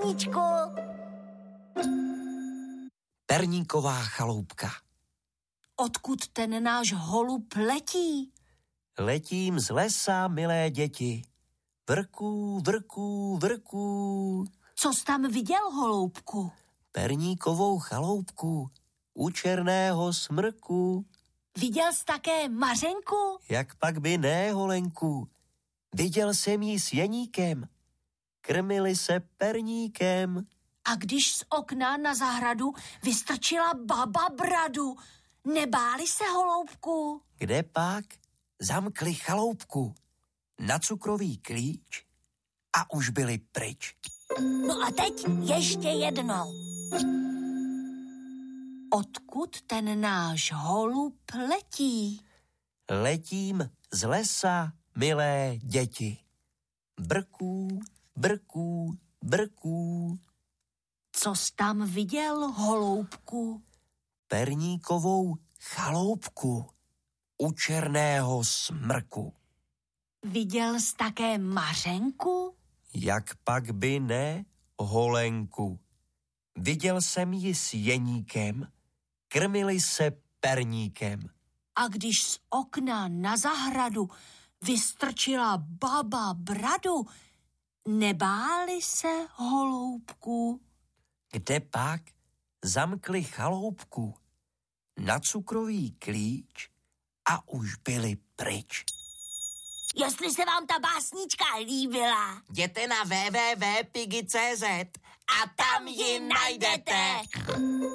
básničku. Perníková chaloupka. Odkud ten náš holub letí? Letím z lesa, milé děti. Vrků, vrků, vrků. Co jsi tam viděl, holoubku? Perníkovou chaloupku u černého smrku. Viděl jsi také Mařenku? Jak pak by ne, holenku. Viděl jsem jí s jeníkem. Krmili se perníkem. A když z okna na zahradu vystrčila baba bradu, nebáli se, holoubku? Kde pak? Zamkli chaloupku na cukrový klíč a už byli pryč. No a teď ještě jednou. Odkud ten náš holub letí? Letím z lesa, milé děti. Brků, brků, brků. Co jsi tam viděl, holoubku? Perníkovou chaloupku u černého smrku. Viděl jsi také Mařenku? Jak pak by ne, holenku. Viděl jsem ji s jeníkem, krmili se perníkem. A když z okna na zahradu vystrčila baba bradu, nebáli se, holoubku? Kde pak? Zamkli chaloupku na cukrový klíč a už byli pryč. Jestli se vám ta básnička líbila, Jděte na www.pigi.cz a tam ji najdete.